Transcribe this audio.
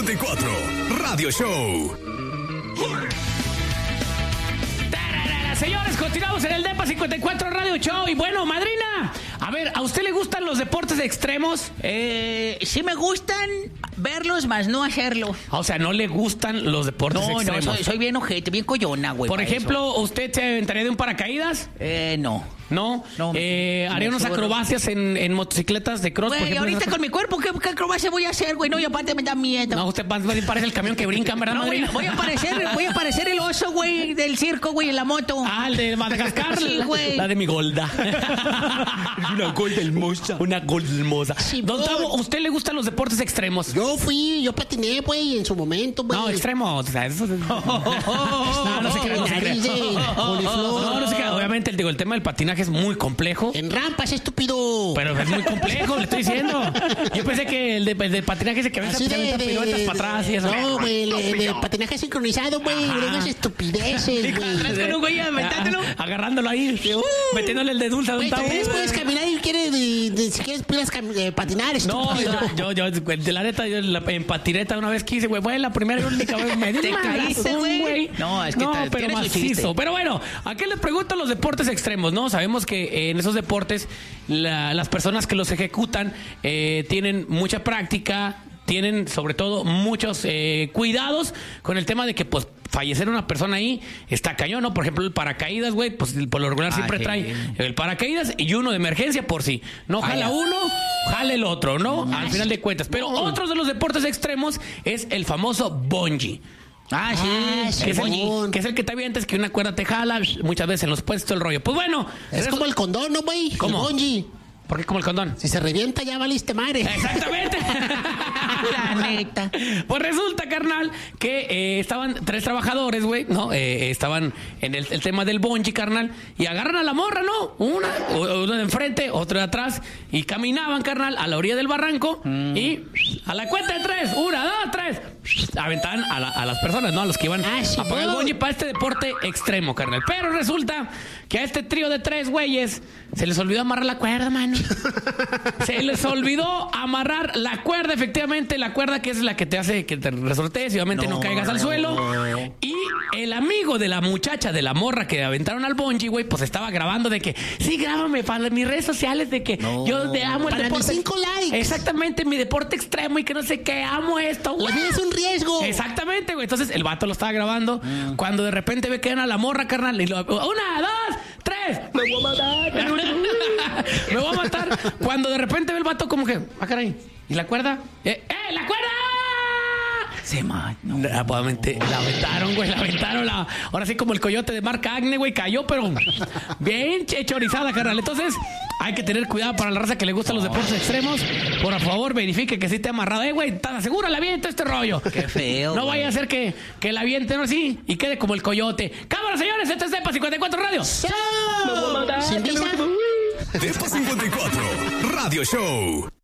54 Radio Show. Señores, continuamos en el DEPA 54 Radio Show. Y bueno, madrina, a ver, ¿a usted le gustan los deportes extremos? Sí me gustan verlos, más no hacerlo. O sea, ¿no le gustan los deportes extremos? No, soy bien ojete, bien coyona, güey. Por ejemplo, ¿usted se aventaría de un paracaídas? No. ¿No? ¿Haría unas acrobacias en motocicletas de cross? Güey, ahorita con mi cuerpo, ¿qué acrobacia voy a hacer, güey? No, y aparte me da miedo. No, usted parece el camión que brinca, ¿verdad, madrina? Voy a parecer el oso, güey, del circo, güey, en la moto. Ah, el de Madagascar. Sí, güey. La de mi Golda. Una Golda hermosa. Una Golda hermosa. Sí, Don Tavo, ¿a usted le gustan los deportes extremos? Yo patiné, güey, en su momento, güey. No, extremos. O sea, eso... no se crea, no se crea. No se crea. Obviamente, el tema del patinaje es muy complejo. En rampas, estúpido. Pero es muy complejo, le estoy diciendo. Yo pensé que el de patinaje se avienta piruetas para atrás y eso. No, güey, el de patinaje sincronizado, güey. Unas estupideces, güey. Atrás con un güey aventándolo. Agarrándolo ahí. Metiéndole el de dulce a Don Tavo. Puedes caminar y si quieres puedes patinar, estúpido. No, yo, de la neta, yo en patineta una vez quise, güey. Fue la primera y única vez me di. ¿Te caíste, güey? No, es que pero macizo. Pero bueno, ¿a qué le pregunto los deportes extremos? No, sabemos que en esos deportes las personas que los ejecutan tienen mucha práctica, tienen sobre todo muchos cuidados con el tema de que pues fallecer una persona ahí está cañón, ¿no? Por ejemplo, el paracaídas, güey, pues por lo regular siempre trae el paracaídas y uno de emergencia por si no jala uno, jala el otro, ¿no? Al final de cuentas. Pero otros de los deportes extremos es el famoso bungee. Sí, que es el que te avientas, que una cuerda te jala, muchas veces en los puestos el rollo. Pues bueno. Es como el condón, ¿no, güey? ¿Cómo? El bungee. ¿Por qué como el condón? Si se revienta ya valiste madre. Exactamente. La neta. Pues resulta, carnal, que estaban 3 trabajadores, güey, ¿no? Estaban en el tema del bungee, carnal, y agarran a la morra, ¿no? Una de enfrente, otra de atrás, y caminaban, carnal, a la orilla del barranco, y a la cuenta de 3, 1, 2, 3, aventaban a las personas, ¿no? A los que iban a pagar el bungee para este deporte extremo, carnal. Pero resulta que a este trío de 3 güeyes se les olvidó amarrar la cuerda, mano. Se les olvidó amarrar la cuerda, efectivamente, la cuerda que es la que te hace que te resortees y obviamente no caigas al suelo. Y el amigo de la muchacha, de la morra que aventaron al bungee, güey, pues estaba grabando de que, sí, grábame para mis redes sociales de que yo te amo el para deporte. Mis 5 likes. Exactamente, mi deporte extremo y que no sé qué, amo esto, güey. La vida es un riesgo. Exactamente, güey. Entonces el vato lo estaba grabando. Cuando de repente ve que era la morra, carnal, y 1, 2, 3. Me voy a matar. Me voy a matar. Cuando de repente ve el vato como que, caray, ¿y la cuerda? ¡La cuerda! Se mató. Rápidamente la aventaron, güey, ahora sí como el coyote de marca Acme, güey, cayó, pero bien chorizada, carnal. Entonces, hay que tener cuidado para la raza que le gustan los deportes extremos. Por favor, verifique que sí te ha amarrado. Güey, ¿estás seguro la avienta este rollo? Qué feo. No vaya a ser que la avienten así y quede como el coyote. Cámara, señores, esto es DEPA 54 Radio. Sin visa. DEPA 54 Radio Show.